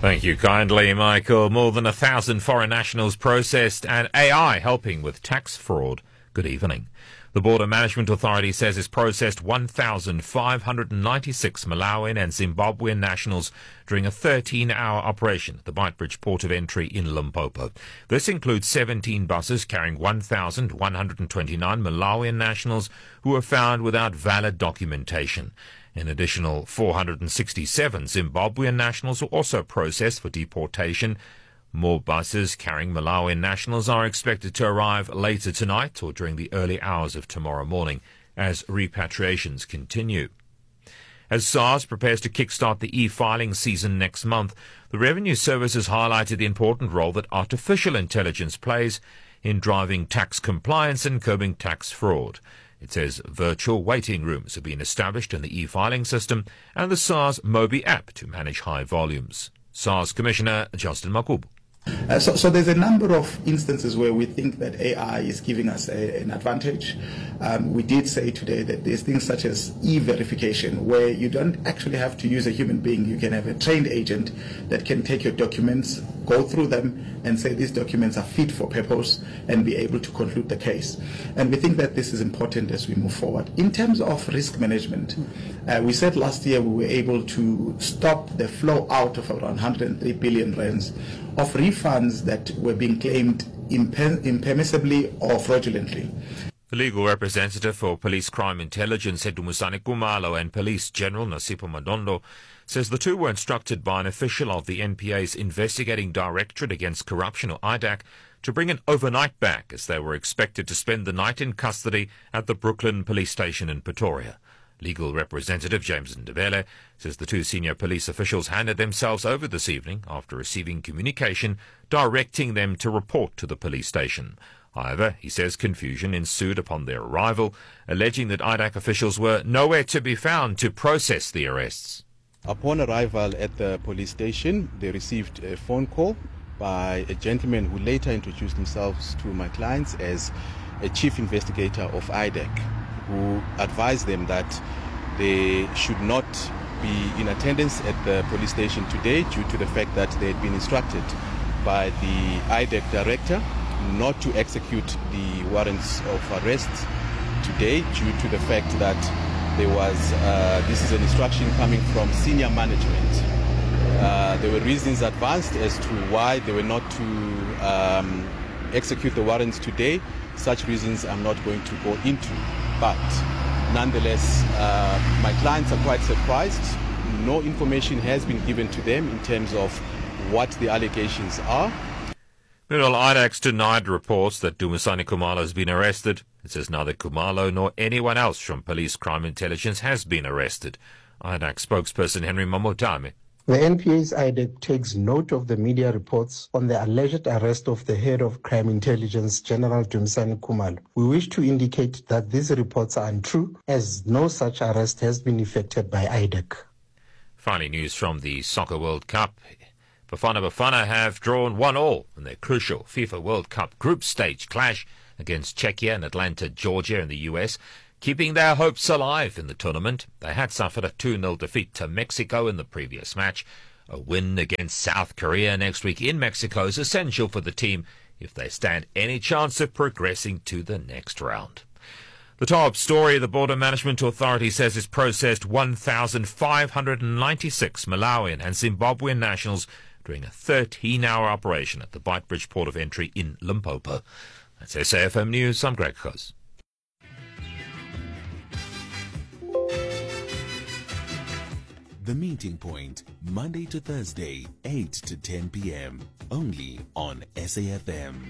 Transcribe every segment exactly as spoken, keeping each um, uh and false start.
Thank you kindly, Michael. More than a thousand foreign nationals processed and A I helping with tax fraud. Good evening. The Border Management Authority says it's processed one thousand five hundred ninety-six Malawian and Zimbabwean nationals during a thirteen-hour operation at the Beitbridge port of entry in Limpopo. This includes seventeen buses carrying one thousand one hundred twenty-nine Malawian nationals who were found without valid documentation. An additional four hundred sixty-seven Zimbabwean nationals were also processed for deportation. More buses carrying Malawian nationals are expected to arrive later tonight or during the early hours of tomorrow morning as repatriations continue. As SARS prepares to kickstart the e-filing season next month, the Revenue Service has highlighted the important role that artificial intelligence plays in driving tax compliance and curbing tax fraud. It says virtual waiting rooms have been established in the e-filing system and the SARS Mobi app to manage high volumes. SARS Commissioner Justin Makubu. Uh, so, so there's a number of instances where we think that A I is giving us a, an advantage. Um, we did say today that there's things such as e-verification, where you don't actually have to use a human being. You can have a trained agent that can take your documents, go through them, and say these documents are fit for purpose and be able to conclude the case. And we think that this is important as we move forward. In terms of risk management, uh, we said last year we were able to stop the flow out of around one hundred three billion rands of refunds that were being claimed imper- impermissibly or fraudulently. The legal representative for Police Crime Intelligence, Dumisani Khumalo, and Police General Nosipho Madondo says the two were instructed by an official of the N P A's Investigating Directorate Against Corruption, or I D A C, to bring an overnight back as they were expected to spend the night in custody at the Brooklyn Police Station in Pretoria. Legal representative James Ndebele says the two senior police officials handed themselves over this evening after receiving communication directing them to report to the police station. However, he says confusion ensued upon their arrival, alleging that I D A C officials were nowhere to be found to process the arrests. Upon arrival at the police station, they received a phone call by a gentleman who later introduced himself to my clients as a chief investigator of I D A C, who advised them that they should not be in attendance at the police station today due to the fact that they had been instructed by the I D A C director not to execute the warrants of arrest today due to the fact that there was, uh, this is an instruction coming from senior management. Uh, there were reasons advanced as to why they were not to um, execute the warrants today. Such reasons I'm not going to go into. But nonetheless, uh, my clients are quite surprised. No information has been given to them in terms of what the allegations are. Meanwhile, I D A C denied reports that Dumisani Khumalo has been arrested. It says neither Khumalo nor anyone else from Police Crime Intelligence has been arrested. I D A C spokesperson Henry Mamotame. The N P A's I D A C takes note of the media reports on the alleged arrest of the head of Crime Intelligence, General Dumisani Khumalo. We wish to indicate that these reports are untrue, as no such arrest has been effected by I D A C. Finally, news from the Soccer World Cup. Bafana Bafana have drawn one all in their crucial FIFA World Cup group stage clash against Czechia and Atlanta, Georgia in the U S, keeping their hopes alive in the tournament. They had suffered a two nil defeat to Mexico in the previous match. A win against South Korea next week in Mexico is essential for the team if they stand any chance of progressing to the next round. The top story, the Border Management Authority says it's processed one thousand five hundred ninety-six Malawian and Zimbabwean nationals during a thirteen-hour operation at the Beitbridge port of entry in Limpopo. That's S A F M News. I'm Greg Coase. The Meeting Point, Monday to Thursday, eight to ten p.m. Only on S A F M.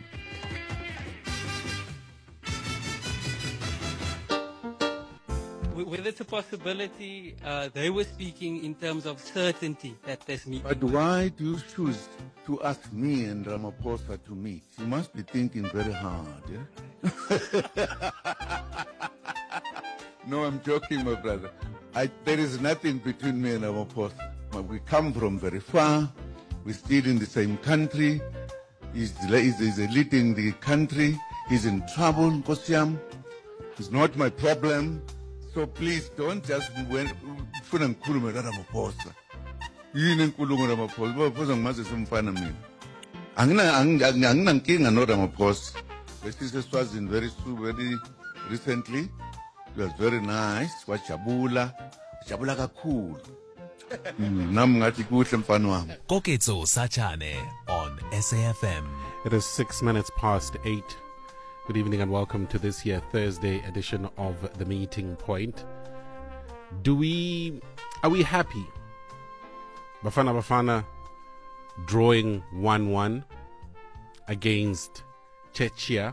Whether it's a possibility, uh, they were speaking in terms of certainty that this meeting. But why do you choose to ask me and Ramaphosa to meet? You must be thinking very hard, yeah? No, I'm joking, my brother. I, there is nothing between me and Ramaphosa. We come from very far. We're still in the same country. He's, he's, he's leading the country. He's in trouble, Nkosiam. It's not my problem. So please don't just funa ngikhulume Ramaphosa. yini inkulumo Ramaphosa uRamaphosa ngimazi semfana mina angina anginankinga no Ramaphosa besise Swazini very very recently. It was very nice. Wajabula jabula kakhulu. Nami ngathi kuhle mfana wami. Koketso Sachane on S A F M. It is six minutes past eight. Good evening and welcome to this here Thursday edition of The Meeting Point. Do we, are we happy? Bafana Bafana drawing one one against Czechia.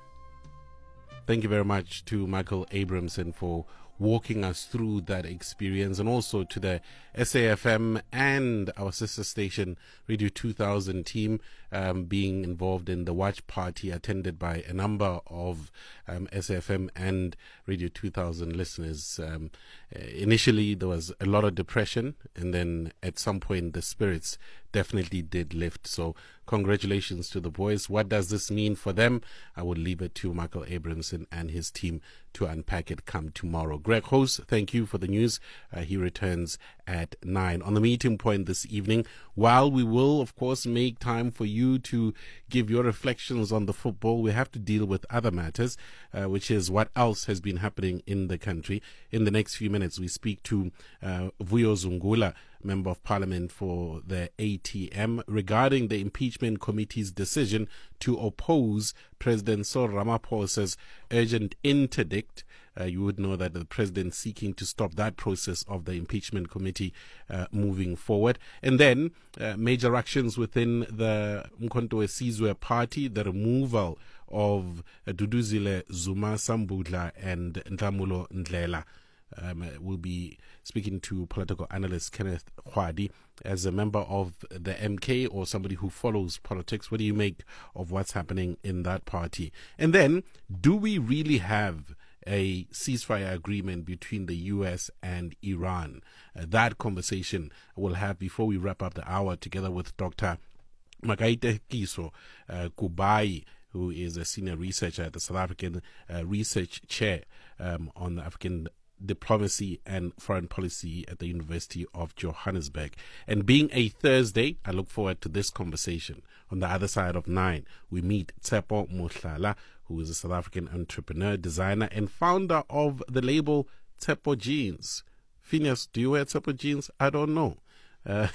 Thank you very much to Michael Abramson for walking us through that experience, and also to the S A F M and our sister station Radio two thousand team um, being involved in the watch party attended by a number of um, S A F M and Radio two thousand listeners. Um, initially there was a lot of depression, and then at some point the spirits definitely did lift. So congratulations to the boys. What does this mean for them? I will leave it to Michael Abramson and his team to unpack it come tomorrow. Greg Hose, thank you for the news. Uh, he returns at nine. On the meeting point this evening, while we will, of course, make time for you to give your reflections on the football, we have to deal with other matters, uh, which is what else has been happening in the country. In the next few minutes, we speak to uh, Vuyo Zungula, Member of Parliament for the A T M, regarding the impeachment committee's decision to oppose President Cyril Ramaphosa's urgent interdict. Uh, you would know that the president seeking to stop that process of the impeachment committee uh, moving forward. And then uh, major actions within the Umkhonto weSizwe party, the removal of uh, Duduzile Zuma Sambudla and Ntlamulo Ndlela. Um, we'll be speaking to political analyst Kenneth Khwadi as a member of the M K or somebody who follows politics. What do you make of what's happening in that party? And then, do we really have a ceasefire agreement between the U S and Iran? Uh, that conversation we'll have before we wrap up the hour, together with Doctor Magaite Kiso uh, Kubai, who is a senior researcher at the South African uh, Research Chair um, on the African Diplomacy and Foreign Policy at the University of Johannesburg. And being a Thursday, I look forward to this conversation. On the other side of nine, we meet Tshepo Mohlala, who is a South African entrepreneur, designer, and founder of the label Tshepo Jeans. Phineas, do you wear Tshepo Jeans? I don't know. Uh,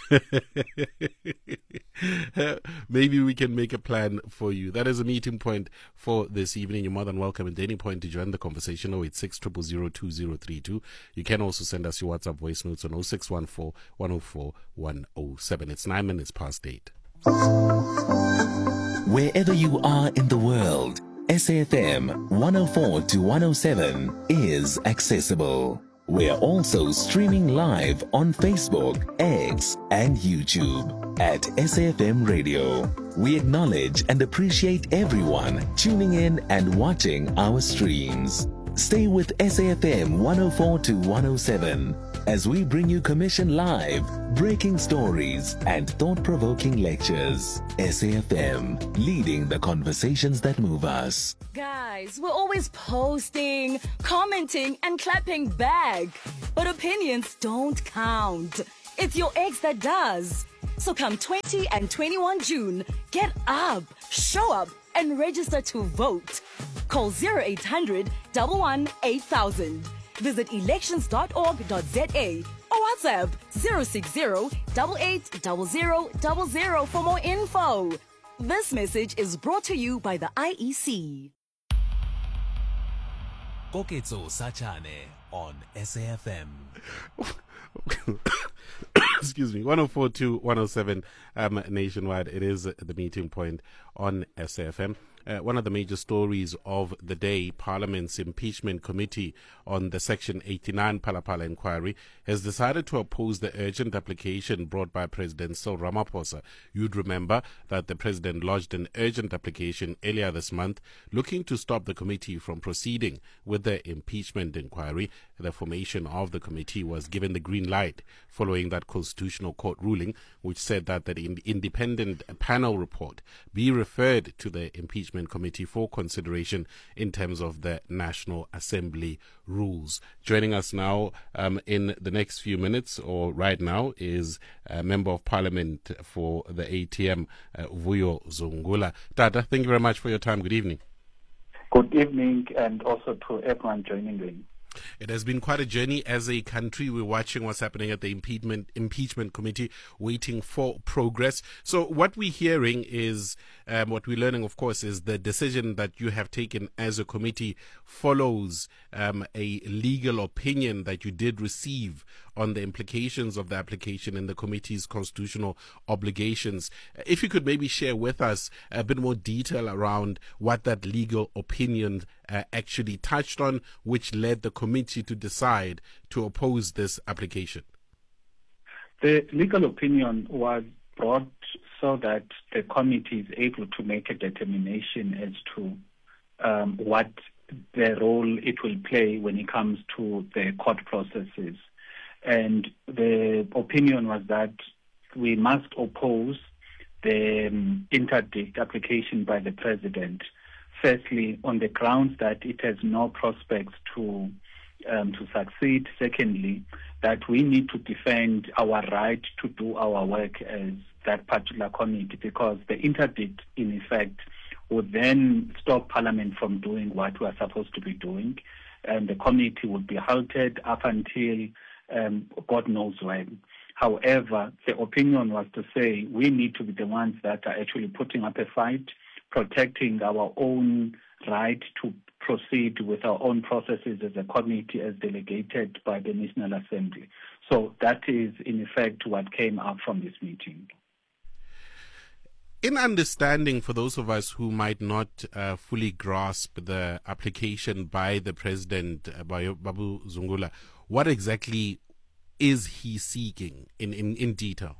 maybe we can make a plan for you. That is a meeting point for this evening. You're more than welcome at any point to join the conversation. oh eight six, zero zero zero, two zero three two. You can also send us your WhatsApp voice notes on oh six one four, one oh four, one oh seven. It's nine minutes past eight. Wherever you are in the world, S A F M one oh four to one oh seven is accessible. We're also streaming live on Facebook, X, and YouTube at S A F M Radio. We acknowledge and appreciate everyone tuning in and watching our streams. Stay with S A F M one oh four to one oh seven as we bring you commission live, breaking stories, and thought-provoking lectures. S A F M, leading the conversations that move us. Guys, we're always posting, commenting, and clapping back. But opinions don't count. It's your ex that does. So come twentieth and twenty-first of June, get up, show up, and register to vote. Call zero eight hundred, one one eight thousand. Visit elections dot org dot z a or WhatsApp zero six zero, eight eight zero zero zero zero for more info. This message is brought to you by the I E C. Koketso Sachane on S A F M. Excuse me, one oh four to one oh seven um, nationwide. It is the meeting point on S A F M. Uh, one of the major stories of the day, Parliament's impeachment committee on the Section eighty-nine Phala-Phala inquiry has decided to oppose the urgent application brought by President Cyril Ramaphosa. You'd remember that the president lodged an urgent application earlier this month looking to stop the committee from proceeding with the impeachment inquiry. The formation of the committee was given the green light following that Constitutional Court ruling, which said that the independent panel report be referred to the impeachment Impeachment Committee for consideration in terms of the National Assembly rules. Joining us now um, in the next few minutes, or right now, is a Member of Parliament for the A T M, uh, Vuyo Zungula. Tata, thank you very much for your time. Good evening. Good evening, and also to everyone joining in. It has been quite a journey as a country. We're watching what's happening at the impeachment impeachment committee, waiting for progress. So what we're hearing is, um, what we're learning, of course, is the decision that you have taken as a committee follows um, a legal opinion that you did receive on the implications of the application and the committee's constitutional obligations. If you could maybe share with us a bit more detail around what that legal opinion uh, actually touched on, which led the committee to decide to oppose this application. The legal opinion was brought so that the committee is able to make a determination as to um, what the role it will play when it comes to the court processes. And the opinion was that we must oppose the um, interdict application by the President, firstly, on the grounds that it has no prospects to um, to succeed. Secondly, that we need to defend our right to do our work as that particular committee, because the interdict, in effect, would then stop Parliament from doing what we are supposed to be doing, and the committee would be halted up until um, God knows when. However, the opinion was to say we need to be the ones that are actually putting up a fight, protecting our own right to proceed with our own processes as a committee as delegated by the National Assembly. So that is, in effect, what came up from this meeting. In understanding, for those of us who might not uh, fully grasp the application by the President, uh, by Babu Zungula, what exactly is he seeking in, in, in detail?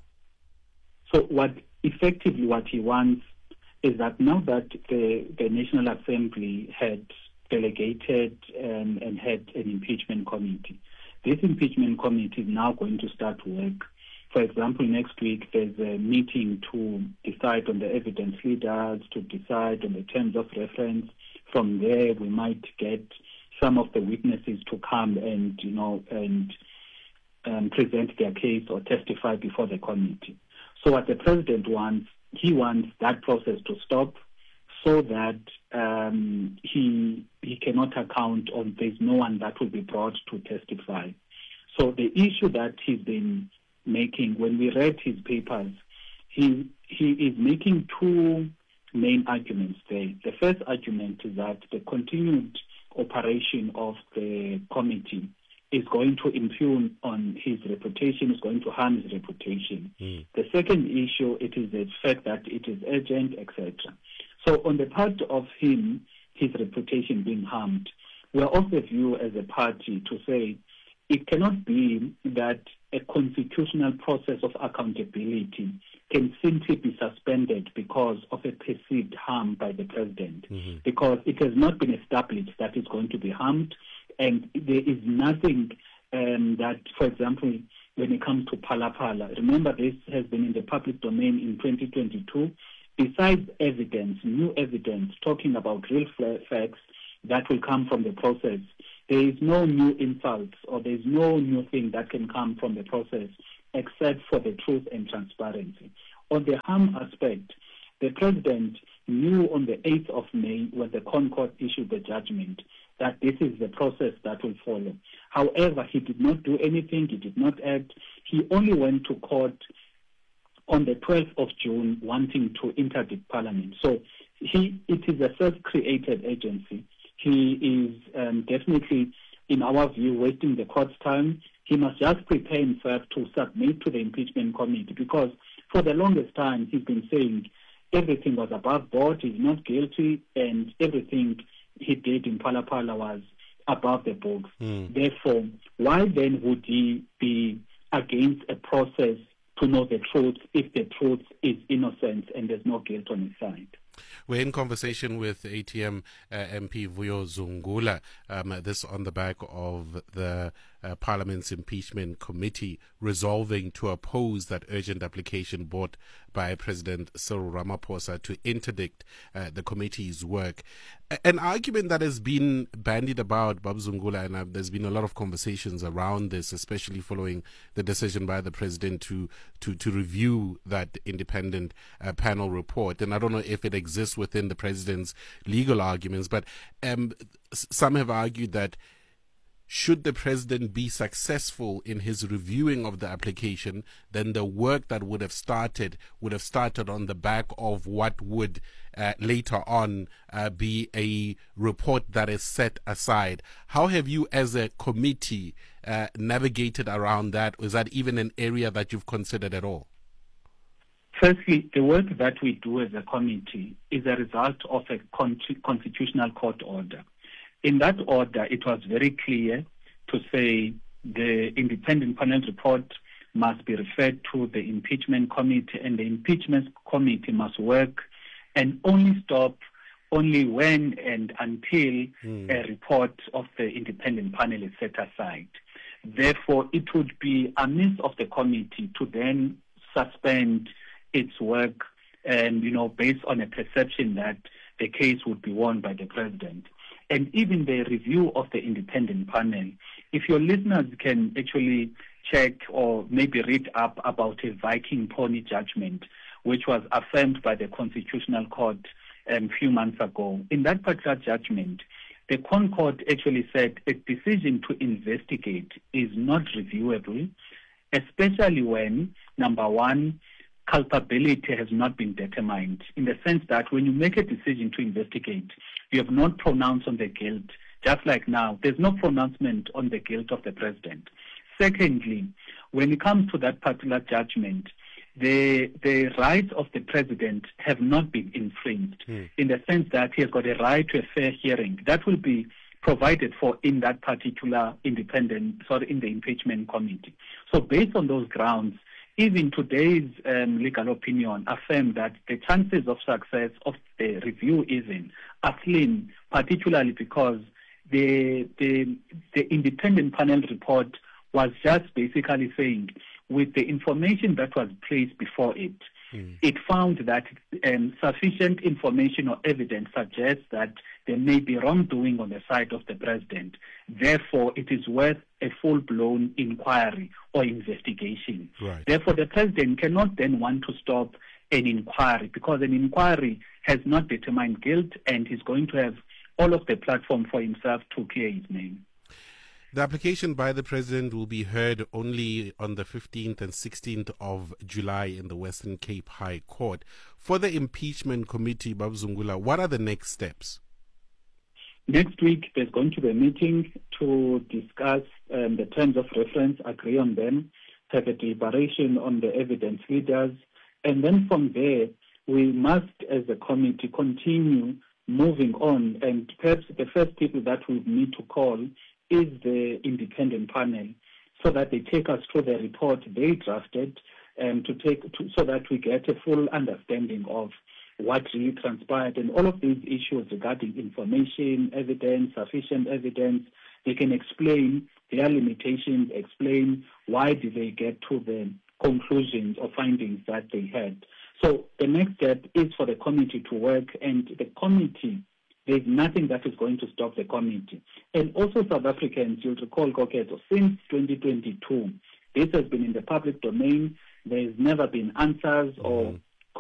So what effectively what he wants is that now that the, the National Assembly had delegated um, and had an impeachment committee, this impeachment committee is now going to start work. For example, next week there's a meeting to decide on the evidence leaders, to decide on the terms of reference. From there, we might get some of the witnesses to come and, you know, and um, present their case or testify before the committee. So what the President wants, he wants that process to stop so that um, he he cannot account on there's no one that will be brought to testify. So the issue that he's been making, when we read his papers, he he is making two main arguments there. The first argument is that the continued operation of the committee is going to impugn on his reputation, is going to harm his reputation. Mm. The second issue, it is the fact that it is urgent, et cetera. So on the part of him, his reputation being harmed, we are of the view as a party to say it cannot be that a constitutional process of accountability can simply be suspended because of a perceived harm by the President, mm-hmm. because it has not been established that it's going to be harmed, and there is nothing um, that, for example, when it comes to Phala Phala, remember this has been in the public domain in twenty twenty-two, besides evidence, new evidence, talking about real facts that will come from the process. There is no new insults or there is no new thing that can come from the process except for the truth and transparency. On the harm aspect, the President knew on the eighth of May when the Concord issued the judgment that this is the process that will follow. However, he did not do anything, he did not act. He only went to court on the twelfth of June wanting to interdict Parliament. So he, it is a self-created agency. He is um, definitely, in our view, wasting the court's time. He must just prepare himself to submit to the impeachment committee, because for the longest time he's been saying everything was above board, he's not guilty, and everything he did in Phala Phala was above the books. Mm. Therefore, why then would he be against a process to know the truth if the truth is innocent and there's no guilt on his side? We're in conversation with A T M uh, M P Vuyo Zungula, um, this on the back of the uh, Parliament's impeachment committee resolving to oppose that urgent application brought by President Cyril Ramaphosa to interdict uh, the committee's work. A- an argument that has been bandied about, Bab Zungula, and uh, there's been a lot of conversations around this, especially following the decision by the President to to, to review that independent uh, panel report. And I don't know if it exists within the President's legal arguments, but um, some have argued that should the President be successful in his reviewing of the application, then the work that would have started would have started on the back of what would uh, later on uh, be a report that is set aside. How have you as a committee uh, navigated around that? Is that even an area that you've considered at all? Firstly, the work that we do as a committee is a result of a con- constitutional court order. In that order, it was very clear to say the independent panel report must be referred to the impeachment committee, and the impeachment committee must work and only stop only when and until mm. a report of the independent panel is set aside. Therefore, it would be amiss of the committee to then suspend its work and, you know, based on a perception that the case would be won by the President. And even the review of the independent panel, if your listeners can actually check or maybe read up about a Viking pony judgment, which was affirmed by the Constitutional Court um, a few months ago. In that particular judgment, the Concord actually said a decision to investigate is not reviewable, especially when, number one, culpability has not been determined, in the sense that when you make a decision to investigate, you have not pronounced on the guilt. Just like now, there's no pronouncement on the guilt of the President. Secondly, when it comes to that particular judgment, the the rights of the President have not been infringed, mm. in the sense that he has got a right to a fair hearing. That will be provided for in that particular independent, sorry, in the impeachment committee. So based on those grounds, even today's um, legal opinion affirm that the chances of success of the review even are slim, particularly because the, the the independent panel report was just basically saying, with the information that was placed before it, mm. it found that um, sufficient information or evidence suggests that there may be wrongdoing on the side of the President. Therefore, it is worth a full-blown inquiry or investigation. Right. Therefore, the President cannot then want to stop an inquiry, because an inquiry has not determined guilt, and he's going to have all of the platform for himself to clear his name. The application by the President will be heard only on the fifteenth and sixteenth of July in the Western Cape High Court. For the impeachment committee, Bab Zungula, what are the next steps? Next week, there's going to be a meeting to discuss um, the terms of reference, agree on them, have a deliberation on the evidence leaders, and then from there, we must, as a committee, continue moving on. And perhaps the first people that we need to call is the independent panel, so that they take us through the report they drafted, and to take to, so that we get a full understanding of what really transpired, and all of these issues regarding information, evidence, sufficient evidence. They can explain their limitations, explain why did they get to the conclusions or findings that they had. So the next step is for the committee to work, and the committee, there's nothing that is going to stop the committee. And also South Africans, you'll recall, Koketo, since twenty twenty-two, this has been in the public domain. There's never been answers or